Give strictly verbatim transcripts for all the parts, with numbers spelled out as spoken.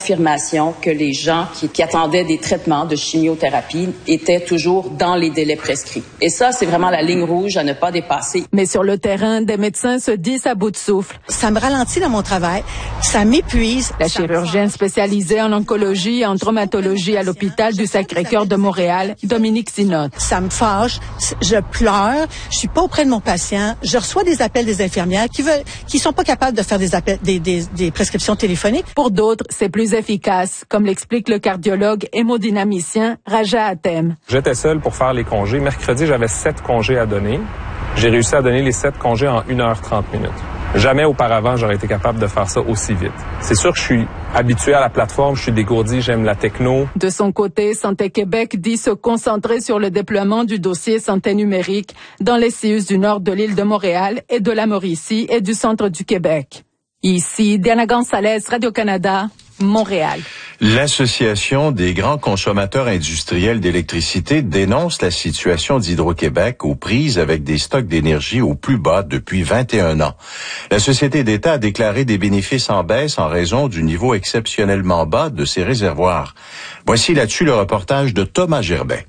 Affirmation que les gens qui, qui attendaient des traitements de chimiothérapie étaient toujours dans les délais prescrits. Et ça, c'est vraiment la ligne rouge à ne pas dépasser. Mais sur le terrain, des médecins se disent à bout de souffle. Ça me ralentit dans mon travail, ça m'épuise. La chirurgienne spécialisée en oncologie et en traumatologie à l'hôpital du Sacré-Cœur de Montréal, Dominique Sinotte. Ça me fâche, je pleure, je suis pas auprès de mon patient, je reçois des appels des infirmières qui veulent, qui sont pas capables de faire des appels, des, des, des prescriptions téléphoniques. Pour d'autres, c'est plus efficace, comme l'explique le cardiologue hémodynamicien Raja Hatem. J'étais seul pour faire les congés. Mercredi, j'avais sept congés à donner. J'ai réussi à donner les sept congés en une heure trente minutes. Jamais auparavant, j'aurais été capable de faire ça aussi vite. C'est sûr que je suis habitué à la plateforme, je suis dégourdi, j'aime la techno. De son côté, Santé Québec dit se concentrer sur le déploiement du dossier santé numérique dans les C I U S du nord de l'île de Montréal et de la Mauricie et du centre du Québec. Ici, Diana Gonzalez, Radio-Canada, Montréal. L'Association des grands consommateurs industriels d'électricité dénonce la situation d'Hydro-Québec aux prises avec des stocks d'énergie au plus bas depuis vingt et un ans. La société d'État a déclaré des bénéfices en baisse en raison du niveau exceptionnellement bas de ses réservoirs. Voici là-dessus le reportage de Thomas Gerbet.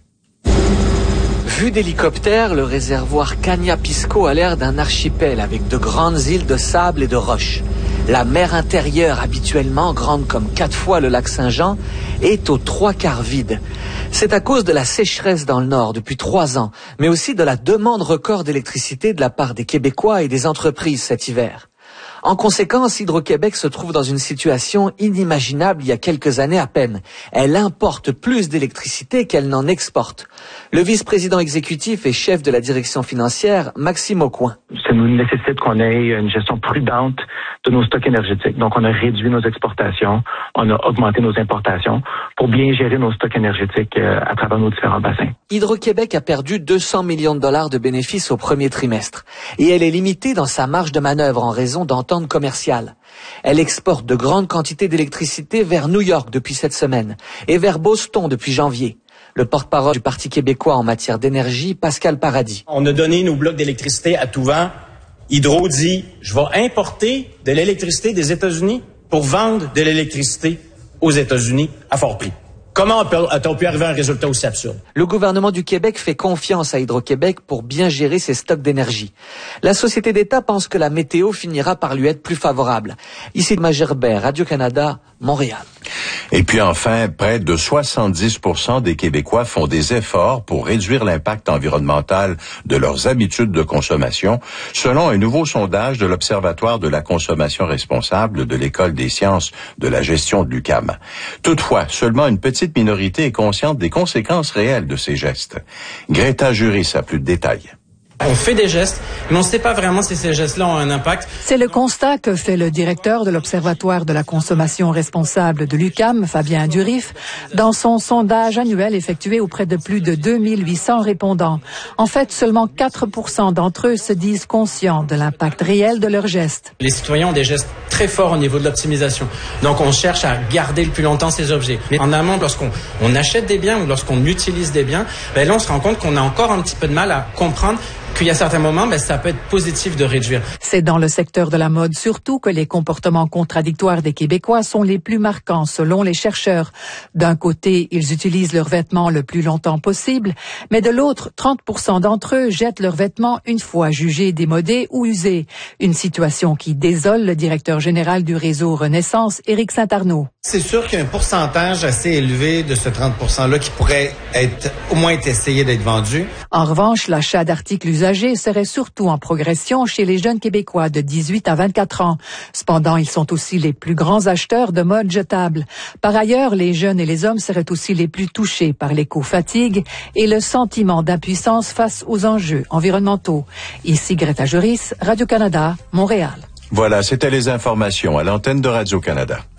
Vu d'hélicoptère, le réservoir Cagna-Pisco a l'air d'un archipel avec de grandes îles de sable et de roches. La mer intérieure, habituellement grande comme quatre fois le lac Saint-Jean, est aux trois quarts vide. C'est à cause de la sécheresse dans le nord depuis trois ans, mais aussi de la demande record d'électricité de la part des Québécois et des entreprises cet hiver. En conséquence, Hydro-Québec se trouve dans une situation inimaginable il y a quelques années à peine. Elle importe plus d'électricité qu'elle n'en exporte. Le vice-président exécutif et chef de la direction financière, Maxime Aucoin. Ça nous nécessite qu'on ait une gestion prudente de nos stocks énergétiques. Donc, on a réduit nos exportations, on a augmenté nos importations pour bien gérer nos stocks énergétiques euh, à travers nos différents bassins. Hydro-Québec a perdu deux cents millions de dollars de bénéfices au premier trimestre et elle est limitée dans sa marge de manœuvre en raison d'ententes commerciales. Elle exporte de grandes quantités d'électricité vers New York depuis cette semaine et vers Boston depuis janvier. Le porte-parole du Parti québécois en matière d'énergie, Pascal Paradis. On a donné nos blocs d'électricité à tout vent. Hydro dit, je vais importer de l'électricité des États-Unis pour vendre de l'électricité aux États-Unis à fort prix. Comment a-t-on pu arriver à un résultat aussi absurde? Le gouvernement du Québec fait confiance à Hydro-Québec pour bien gérer ses stocks d'énergie. La société d'État pense que la météo finira par lui être plus favorable. Ici, Thomas Gerbet, Radio-Canada, Montréal. Et puis enfin, près de soixante-dix pour cent des Québécois font des efforts pour réduire l'impact environnemental de leurs habitudes de consommation, selon un nouveau sondage de l'Observatoire de la consommation responsable de l'École des sciences de la gestion de l'U Q A M. Toutefois, seulement une petite minorité est consciente des conséquences réelles de ces gestes. Greta Juris a plus de détails. On fait des gestes, mais on ne sait pas vraiment si ces gestes-là ont un impact. C'est le constat que fait le directeur de l'Observatoire de la consommation responsable de l'U Q A M, Fabien Durif, dans son sondage annuel effectué auprès de plus de deux mille huit cents répondants. En fait, seulement quatre pour cent d'entre eux se disent conscients de l'impact réel de leurs gestes. Les citoyens ont des gestes très forts au niveau de l'optimisation. Donc, on cherche à garder le plus longtemps ces objets. Mais en amont, lorsqu'on on achète des biens ou lorsqu'on utilise des biens, ben là, on se rend compte qu'on a encore un petit peu de mal à comprendre qu'il y a certains moments, ben, ça peut être positif de réduire. C'est dans le secteur de la mode surtout que les comportements contradictoires des Québécois sont les plus marquants selon les chercheurs. D'un côté, ils utilisent leurs vêtements le plus longtemps possible, mais de l'autre, trente pour cent d'entre eux jettent leurs vêtements une fois jugés démodés ou usés. Une situation qui désole le directeur général du réseau Renaissance, Éric Saint-Arnaud. C'est sûr qu'il y a un pourcentage assez élevé de ce trente pour cent-là qui pourrait être au moins essayé d'être vendu. En revanche, l'achat d'articles usagés serait surtout en progression chez les jeunes Québécois de dix-huit à vingt-quatre ans. Cependant, ils sont aussi les plus grands acheteurs de mode jetable. Par ailleurs, les jeunes et les hommes seraient aussi les plus touchés par l'éco-fatigue et le sentiment d'impuissance face aux enjeux environnementaux. Ici Greta Juris, Radio-Canada, Montréal. Voilà, c'était les informations à l'antenne de Radio-Canada.